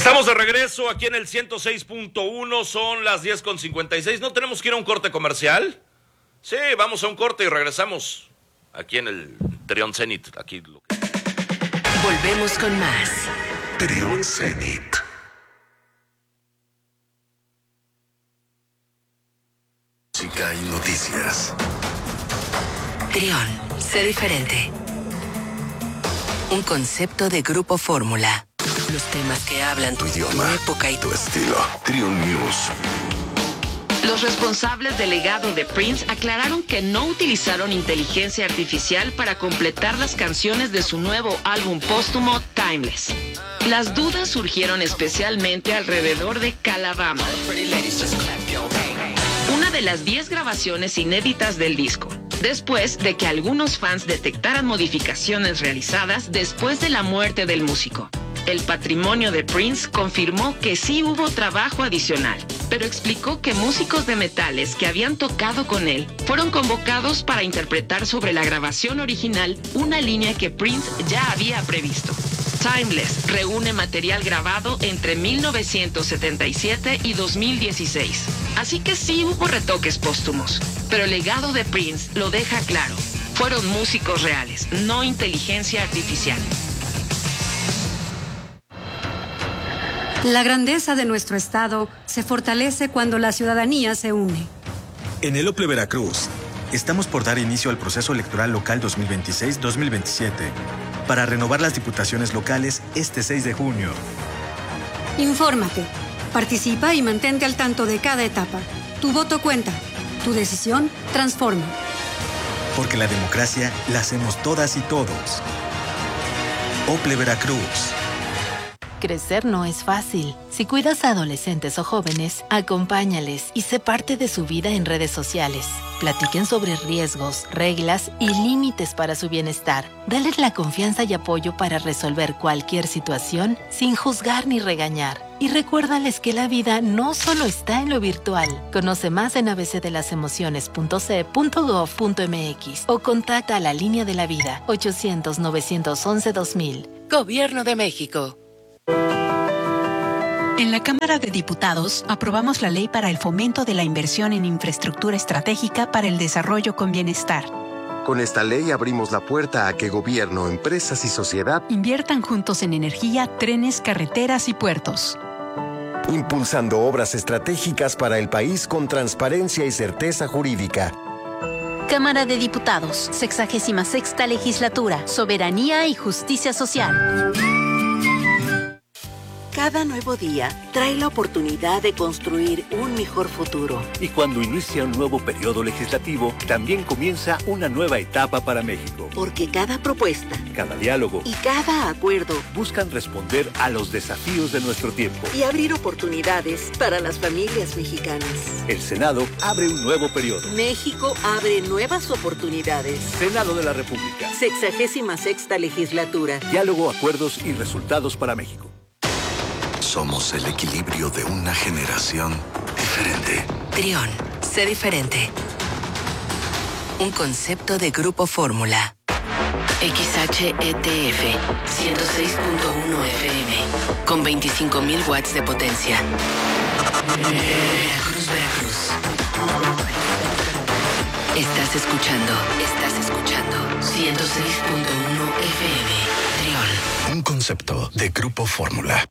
Estamos de regreso aquí en el 106.1, son las 10:56. ¿No tenemos que ir a un corte comercial? Sí, vamos a un corte y regresamos aquí en el Trión Zenit. Aquí. Volvemos con más. Trión Zenit. Música y noticias. Trión, sé diferente. Un concepto de Grupo Fórmula. Los temas que hablan Tu idioma, tu época y tu estilo. Trión News. Los responsables del legado de Prince aclararon que no utilizaron inteligencia artificial para completar las canciones de su nuevo álbum póstumo Timeless. Las dudas surgieron especialmente alrededor de Calabama, una de las 10 grabaciones inéditas del disco, después de que algunos fans detectaran modificaciones realizadas después de la muerte del músico. El patrimonio de Prince confirmó que sí hubo trabajo adicional, pero explicó que músicos de metales que habían tocado con él fueron convocados para interpretar sobre la grabación original una línea que Prince ya había previsto. Timeless reúne material grabado entre 1977 y 2016, así que sí hubo retoques póstumos, pero el legado de Prince lo deja claro. Fueron músicos reales, no inteligencia artificial. La grandeza de nuestro estado se fortalece cuando la ciudadanía se une. En el OPLE Veracruz, estamos por dar inicio al proceso electoral local 2026-2027 para renovar las diputaciones locales este 6 de junio. Infórmate, participa y mantente al tanto de cada etapa. Tu voto cuenta, tu decisión transforma. Porque la democracia la hacemos todas y todos. OPLE Veracruz. Crecer no es fácil. Si cuidas a adolescentes o jóvenes, acompáñales y sé parte de su vida en redes sociales. Platiquen sobre riesgos, reglas y límites para su bienestar. Dales la confianza y apoyo para resolver cualquier situación sin juzgar ni regañar. Y recuérdales que la vida no solo está en lo virtual. Conoce más en abcdelasemociones.ce.gov.mx o contacta a la Línea de la Vida 800-911-2000. Gobierno de México. En la Cámara de Diputados aprobamos la ley para el fomento de la inversión en infraestructura estratégica para el desarrollo con bienestar. Con esta ley abrimos la puerta a que gobierno, empresas y sociedad inviertan juntos en energía, trenes, carreteras y puertos. Impulsando obras estratégicas para el país con transparencia y certeza jurídica. Cámara de Diputados, 66ª Legislatura, Soberanía y Justicia Social. Cada nuevo día trae la oportunidad de construir un mejor futuro. Y cuando inicia un nuevo periodo legislativo, también comienza una nueva etapa para México. Porque cada propuesta, cada diálogo y cada acuerdo buscan responder a los desafíos de nuestro tiempo y abrir oportunidades para las familias mexicanas. El Senado abre un nuevo periodo. México abre nuevas oportunidades. Senado de la República. 66ª Legislatura. Diálogo, acuerdos y resultados para México. Somos el equilibrio de una generación diferente. Trión, sé diferente. Un concepto de Grupo Fórmula. XHETF 106.1 FM con 25.000 watts de potencia. Veracruz, Veracruz. Estás escuchando 106.1 FM. Trión. Un concepto de Grupo Fórmula.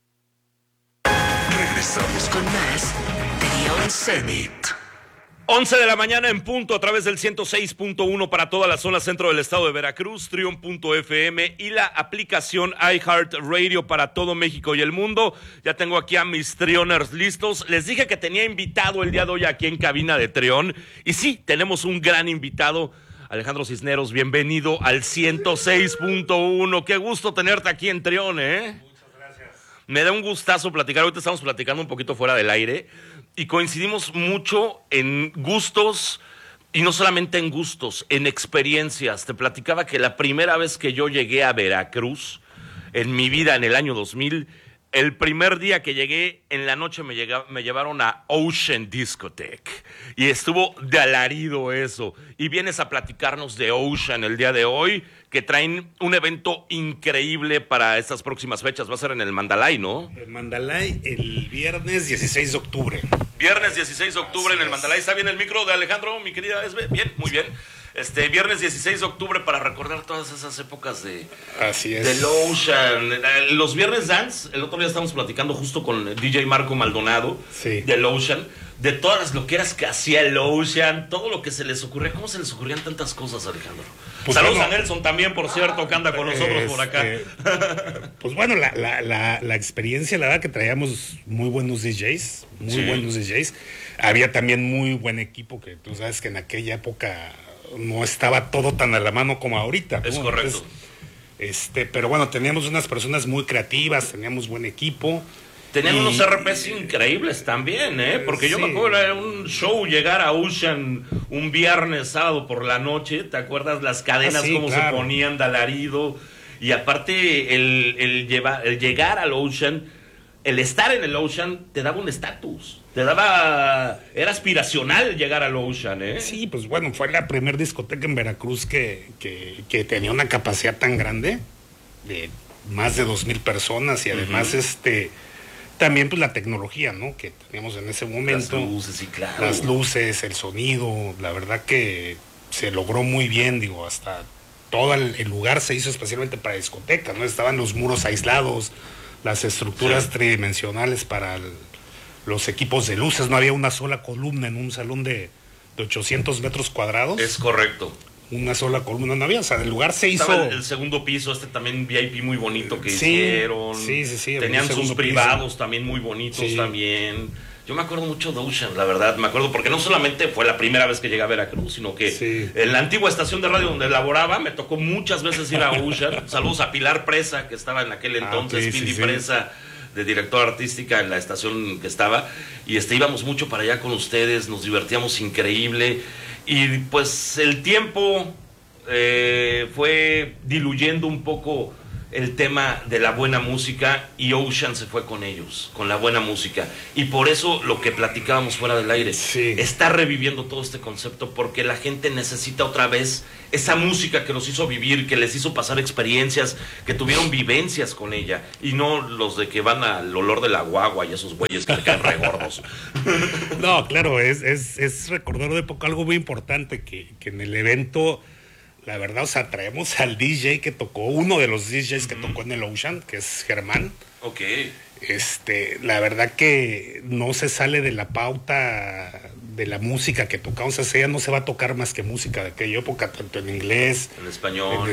Regresamos con más Trión Zenit. 11 de la mañana en punto a través del 106.1 para toda la zona centro del estado de Veracruz, Trión.fm y la aplicación iHeartRadio para todo México y el mundo. Ya tengo aquí a mis Trioners listos. Les dije que tenía invitado el día de hoy aquí en cabina de Trión. Y sí, tenemos un gran invitado. Alejandro Cisneros, bienvenido al 106.1. Qué gusto tenerte aquí en Trión, ¿eh? Me da un gustazo platicar. Ahorita estamos platicando un poquito fuera del aire y coincidimos mucho en gustos y no solamente en gustos, en experiencias. Te platicaba que la primera vez que yo llegué a Veracruz en mi vida en el año 2000, el primer día que llegué, en la noche me llevaron a Ocean Discotheque y estuvo de alarido eso. Y vienes a platicarnos de Ocean el día de hoy. que traen un evento increíble para estas próximas fechas. Va a ser en el Mandalay, ¿no? El Mandalay el viernes 16 de octubre. Viernes 16 de octubre en el Mandalay. ¿Está bien el micro de Alejandro, mi querida Esbe? Bien, muy bien. Viernes 16 de octubre para recordar todas esas épocas de Lotion. Los viernes dance, el otro día estábamos platicando justo con DJ Marco Maldonado de Lotion, de todas las loqueras que hacía Lotion, todo lo que se les ocurría. ¿Cómo se les ocurrían tantas cosas, Alejandro? Pues saludos a Nelson también, por cierto, que anda con nosotros por acá. Pues bueno, la experiencia, la verdad que traíamos muy buenos DJs, buenos DJs. Había también muy buen equipo, que tú sabes que en aquella época no estaba todo tan a la mano como ahorita, ¿no? Es correcto. Entonces, pero bueno, teníamos unas personas muy creativas, teníamos buen equipo. Tenían unos RPs increíbles también, porque yo me acuerdo, era un show llegar a Ocean un viernes, sábado por la noche, ¿te acuerdas? Las cadenas cómo se ponían de alarido, y aparte el llegar al Ocean, el estar en el Ocean te daba un estatus. Era aspiracional llegar al Ocean, Sí, pues bueno, fue la primer discoteca en Veracruz que tenía una capacidad tan grande, de más de 2,000 personas, y además también pues la tecnología, ¿no? Que teníamos en ese momento. Las luces, sí, claro. Las luces, el sonido, la verdad que se logró muy bien, digo, hasta todo el lugar se hizo especialmente para discoteca, ¿no? Estaban los muros aislados, las estructuras tridimensionales para los equipos de luces, no había una sola columna en un salón de 800 metros cuadrados. Es correcto. Una sola columna no había, o sea, el lugar se hizo... Estaba el segundo piso, también VIP muy bonito que hicieron. Sí. Tenían sus privados también muy bonitos también. Yo me acuerdo mucho de Ocean, la verdad, me acuerdo, porque no solamente fue la primera vez que llegué a Veracruz, sino que en la antigua estación de radio donde laboraba, me tocó muchas veces ir a Ocean. Saludos a Pilar Presa, que estaba en aquel entonces, Presa, de directora artística en la estación que estaba, y íbamos mucho para allá con ustedes, nos divertíamos increíble, y pues el tiempo fue diluyendo un poco el tema de la buena música, y Ocean se fue con ellos, con la buena música, y por eso lo que platicábamos fuera del aire, está reviviendo todo este concepto, porque la gente necesita otra vez esa música que los hizo vivir, que les hizo pasar experiencias, que tuvieron vivencias con ella, y no los de que van al olor de la guagua y esos güeyes que le caen regordos. No, claro, es recordar de época algo muy importante, que en el evento, la verdad, o sea, traemos al DJ que tocó, uno de los DJs que tocó en el Ocean, que es Germán. Ok. La verdad que no se sale de la pauta de la música que tocamos, o sea, ya no se va a tocar más que música de aquella época, tanto en inglés, en español.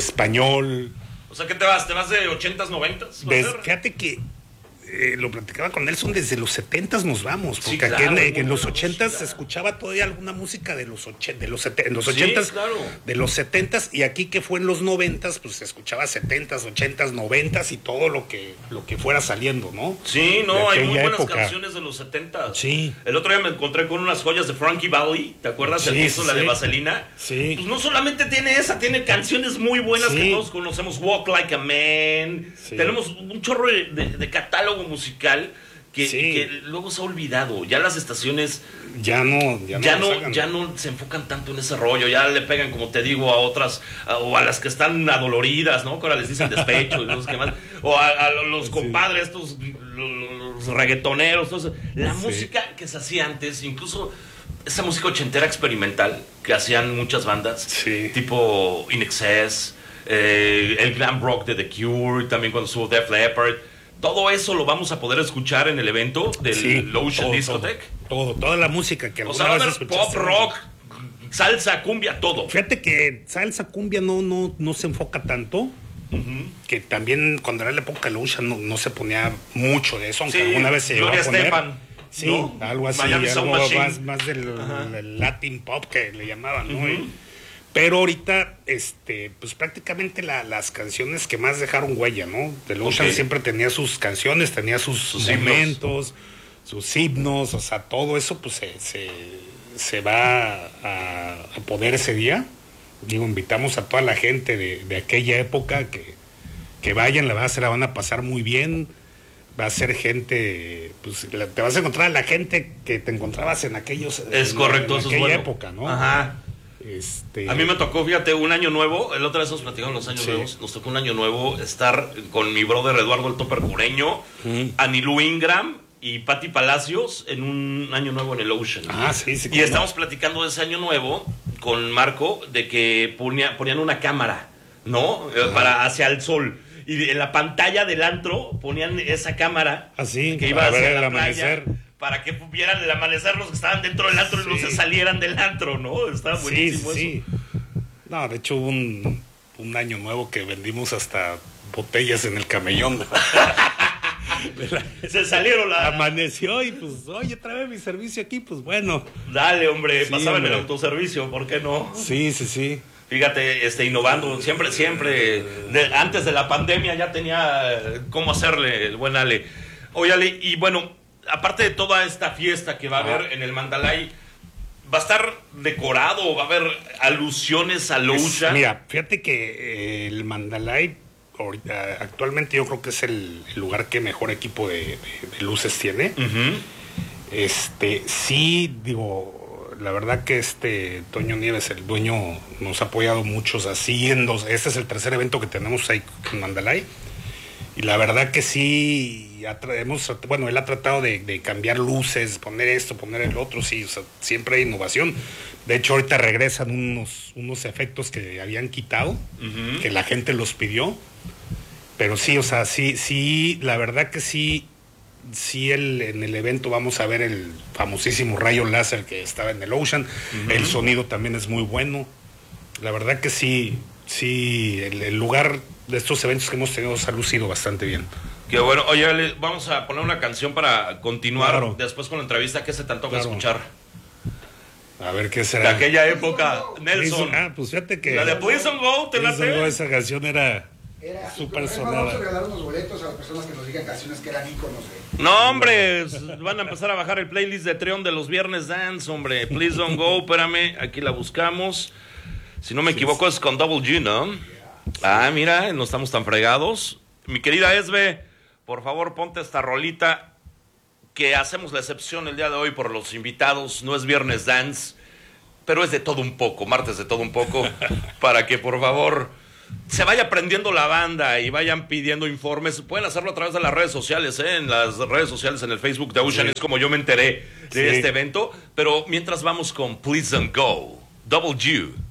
O sea, ¿qué te vas? ¿Te vas de 80s, 90s? Fíjate que lo platicaba con Nelson, desde los 70s nos vamos, porque sí, claro, aquí en los 80s se escuchaba todavía alguna música de los 80s, sí, claro, de los 70s, y aquí que fue en los 90s, pues se escuchaba 70s, 80s, 90s y todo lo que fuera saliendo, ¿no? Sí, no, hay muy buenas canciones de los 70s. Sí. El otro día me encontré con unas joyas de Frankie Valli, ¿te acuerdas? Sí, el que hizo la de Vaselina. Sí. Pues no solamente tiene esa, tiene canciones muy buenas que todos conocemos, Walk Like a Man. Sí. Tenemos un chorro de catálogo musical que luego se ha olvidado. Ya las estaciones ya no se enfocan tanto en ese rollo, ya le pegan, como te digo, a otras, o a las que están adoloridas, ¿no? Que ahora les dicen despecho y no sé qué más, o a los compadres, estos los reggaetoneros, entonces, la música que se hacía antes, incluso esa música ochentera experimental que hacían muchas bandas, tipo In Excess, el glam rock de The Cure, también cuando estuvo Def Leppard. Todo eso lo vamos a poder escuchar en el evento del Ocean Discotheque. Toda la música que alguna vez escuchaste. Pop, rock, salsa, cumbia, todo. Fíjate que salsa, cumbia no se enfoca tanto. Que también cuando era la época del Ocean no se ponía mucho de eso, aunque alguna vez se llegó a poner. Estefan, sí, ¿no? Algo así, algo más del Latin pop que le llamaban, ¿no? Pero ahorita, pues prácticamente las canciones que más dejaron huella, ¿no? The Ocean siempre tenía sus canciones, tenía sus momentos, sus himnos, o sea, todo eso pues se va a poder ese día. Digo, invitamos a toda la gente de aquella época que vayan, la van a pasar muy bien. Va a ser gente, pues te vas a encontrar a la gente que te encontrabas en aquellos... Es correcto, en eso aquella es bueno. época, ¿no? Ajá. A mí me tocó, fíjate, un año nuevo. El otro día estamos platicando los años nuevos. Nos tocó un año nuevo estar con mi brother Eduardo el Topper Cureño, Anilú Ingram y Patti Palacios en un año nuevo en el Ocean. Sí. Y estamos platicando de ese año nuevo con Marco, de que ponían una cámara, ¿no? Para hacia el sol. Y en la pantalla del antro ponían esa cámara que iba hacia la playa, para que vieran el amanecer los que estaban dentro del antro y no se salieran del antro, ¿no? Estaba buenísimo eso. No, de hecho hubo un año nuevo que vendimos hasta botellas en el camellón. Se salieron Amaneció y pues, oye, trae mi servicio aquí, pues bueno. Dale, hombre, pasaba en el autoservicio, ¿por qué no? Sí. Fíjate, innovando, siempre, antes de la pandemia ya tenía cómo hacerle el buen Ale. Oye, Ale, y bueno, aparte de toda esta fiesta que va a haber en el Mandalay, ¿va a estar decorado o va a haber alusiones al Ocean? Mira, fíjate que el Mandalay actualmente yo creo que es el lugar que mejor equipo de luces tiene. Sí, digo, la verdad que Toño Nieves, el dueño, nos ha apoyado mucho, haciendo. Este es el tercer evento que tenemos ahí en Mandalay. Y la verdad que sí, él ha tratado de cambiar luces, poner esto, poner el otro, sí, o sea, siempre hay innovación. De hecho, ahorita regresan unos efectos que habían quitado, que la gente los pidió. Pero sí, o sea, sí, la verdad que sí, en el evento vamos a ver el famosísimo rayo láser que estaba en el Ocean. El sonido también es muy bueno. La verdad que sí, el lugar de estos eventos que hemos tenido se ha lucido bastante bien. Qué bueno. Oye, vamos a poner una canción para continuar después con la entrevista. ¿Qué se te antoja escuchar? A ver qué será. De aquella época, Nelson. Pues fíjate que la de Please Don't Go, ¿te late? Esa canción era súper sonada. Vamos a regalar unos boletos a las personas que nos digan canciones que eran íconos de... No, hombre, van a empezar a bajar el playlist de Treón de los Viernes Dance, hombre. Please Don't Go, espérame, aquí la buscamos. Si no me equivoco es con Double G, ¿no? Mira, no estamos tan fregados. Mi querida Esbe, por favor ponte esta rolita, que hacemos la excepción el día de hoy por los invitados. No es Viernes Dance, pero es de todo un poco, martes de todo un poco, para que por favor se vaya prendiendo la banda y vayan pidiendo informes. Pueden hacerlo a través de las redes sociales, en las redes sociales, en el Facebook de Ocean, es como yo me enteré de este evento. Pero mientras vamos con Please Don't Go, Double G.